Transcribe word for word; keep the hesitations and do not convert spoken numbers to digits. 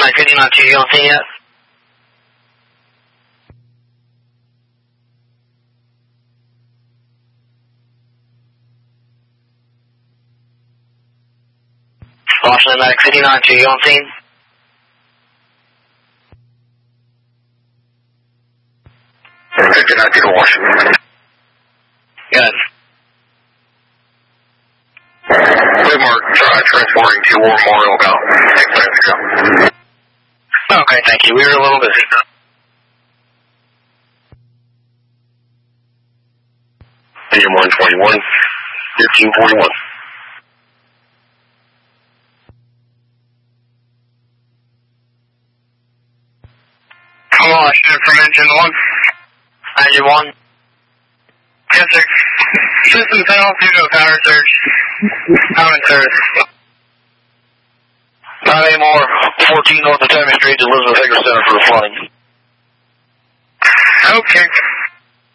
nine fifty-nine two, you on scene yet? Washington Medic fifty-nine two, you on scene? fifty-nine two to Washington. Good. Mark, try transporting to War Memorial about six minutes ago. Okay, thank you. We were a little busy. A M one twenty-one, fifteen forty-one. Washington from engine one. ninety-one. Yes, sir. System failed due to a power surge. Common service. Not anymore. fourteen North Potomac Street to Elizabeth Hager Center for the flooding. Okay.